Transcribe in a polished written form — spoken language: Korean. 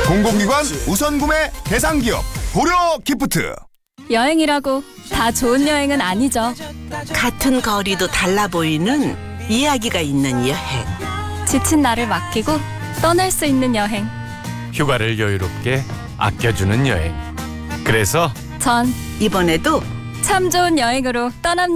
공공기관 우선 구매 대상기업 고려 기프트. 여행이라고 다 좋은 여행은 아니죠. 같은 거리도 달라 보이는 이야기가 있는 여행. 지친 나를 맡기고 떠날 수 있는 여행. 휴가를 여유롭게 아껴주는 여행. 그래서 전 이번에도 참 좋은 여행으로 떠납니다.